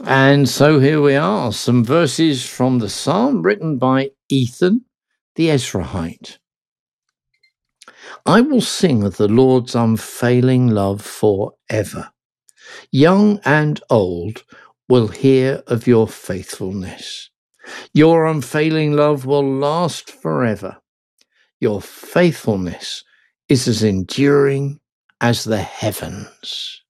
And so here we are, some verses from the psalm written by Ethan the Ezrahite. I will sing of the Lord's unfailing love forever. Young and old will hear of your faithfulness. Your unfailing love will last forever. Your faithfulness is as enduring as the heavens.